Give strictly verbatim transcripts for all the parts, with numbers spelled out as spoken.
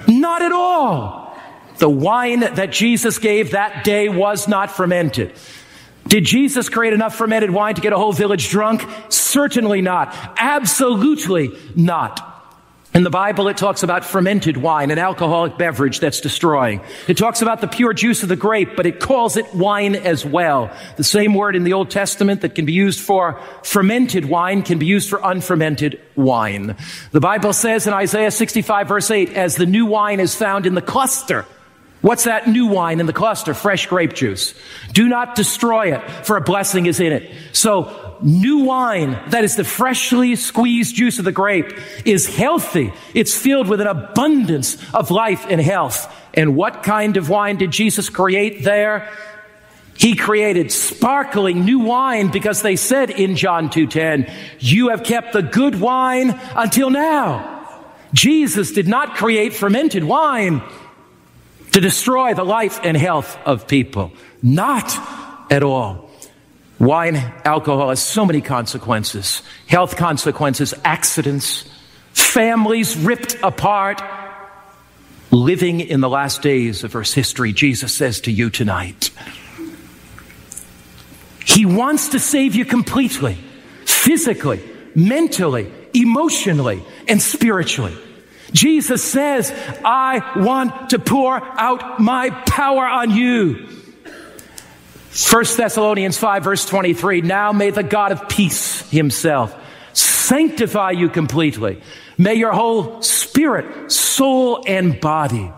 Not at all. The wine that Jesus gave that day was not fermented. Did Jesus create enough fermented wine to get a whole village drunk? Certainly not. Absolutely not. In the Bible, it talks about fermented wine, an alcoholic beverage that's destroying. It talks about the pure juice of the grape, but it calls it wine as well. The same word in the Old Testament that can be used for fermented wine can be used for unfermented wine. The Bible says in Isaiah sixty-five, verse eight, as the new wine is found in the cluster. What's that new wine in the cluster? Fresh grape juice. Do not destroy it, for a blessing is in it. So, new wine, that is the freshly squeezed juice of the grape, is healthy. It's filled with an abundance of life and health. And what kind of wine did Jesus create there? He created sparkling new wine because they said in John two ten, you have kept the good wine until now. Jesus did not create fermented wine to destroy the life and health of people. Not at all. Wine, alcohol has so many consequences. Health consequences, accidents, families ripped apart. Living in the last days of Earth's history, Jesus says to you tonight. He wants to save you completely, physically, mentally, emotionally, and spiritually. Jesus says, I want to pour out my power on you. First Thessalonians five, verse twenty-three, now may the God of peace himself sanctify you completely. May your whole spirit, soul, and body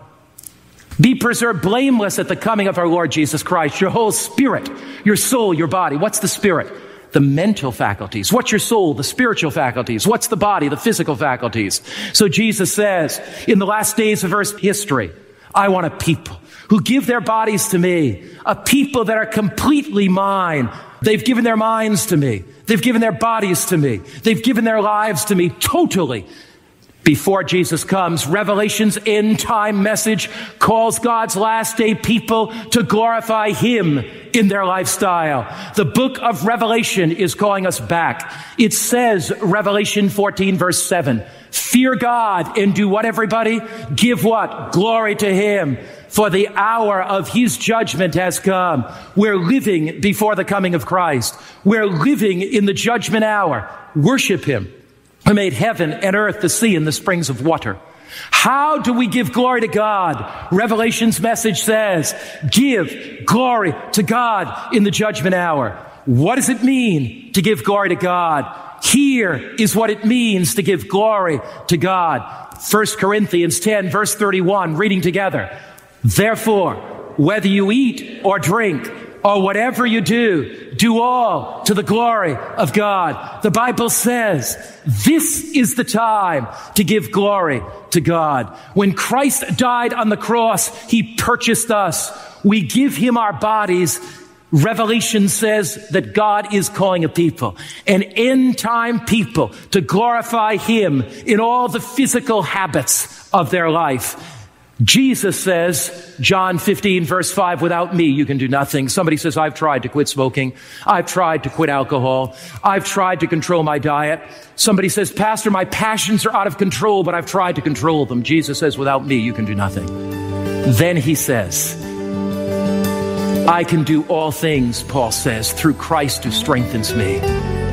be preserved blameless at the coming of our Lord Jesus Christ. Your whole spirit, your soul, your body. What's the spirit? The mental faculties. What's your soul? The spiritual faculties. What's the body? The physical faculties. So Jesus says, in the last days of Earth's history, I want a people who give their bodies to me, a people that are completely mine. They've given their minds to me. They've given their bodies to me. They've given their lives to me totally. Before Jesus comes, Revelation's end time message calls God's last day people to glorify him in their lifestyle. The book of Revelation is calling us back. It says, Revelation fourteen, verse seven, fear God and do what, everybody? Give what? Glory to him. For the hour of his judgment has come. We're living before the coming of Christ. We're living in the judgment hour. Worship him, who made heaven and earth, the sea, and the springs of water. How do we give glory to God? Revelation's message says, give glory to God in the judgment hour. What does it mean to give glory to God? Here is what it means to give glory to God. First Corinthians ten, verse thirty-one, reading together. Therefore, whether you eat or drink, or whatever you do, do all to the glory of God. The Bible says this is the time to give glory to God. When Christ died on the cross, he purchased us. We give him our bodies. Revelation says that God is calling a people, an end time people, to glorify him in all the physical habits of their life. Jesus says, John fifteen, verse five, without me, you can do nothing. Somebody says, I've tried to quit smoking. I've tried to quit alcohol. I've tried to control my diet. Somebody says, Pastor, my passions are out of control, but I've tried to control them. Jesus says, without me, you can do nothing. Then he says, I can do all things, Paul says, through Christ who strengthens me.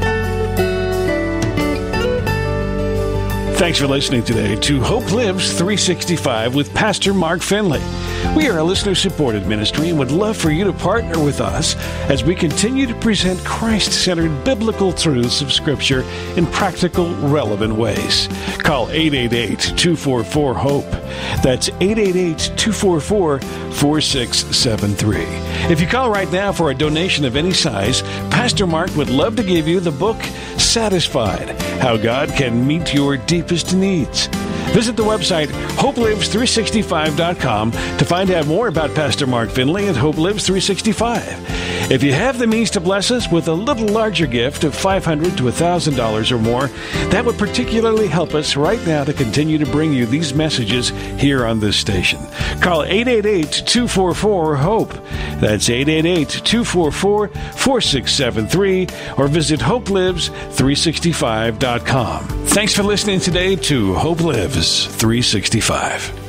Thanks for listening today to Hope Lives three sixty-five with Pastor Mark Finley. We are a listener-supported ministry and would love for you to partner with us as we continue to present Christ-centered biblical truths of Scripture in practical, relevant ways. Call eight eight eight, two four four, HOPE. That's eight eight eight, two four four, four six seven three. If you call right now for a donation of any size, Pastor Mark would love to give you the book, Satisfied, How God Can Meet Your Deepest Needs. Visit the website hope lives three sixty-five dot com to find out more about Pastor Mark Finley and Hope Lives three sixty-five. If you have the means to bless us with a little larger gift of five hundred dollars to one thousand dollars or more, that would particularly help us right now to continue to bring you these messages here on this station. Call eight eight eight, two four four, HOPE. That's eight eight eight, two four four, four six seven three, or visit hope lives three sixty-five dot com. Thanks for listening today to Hope Lives three sixty-five.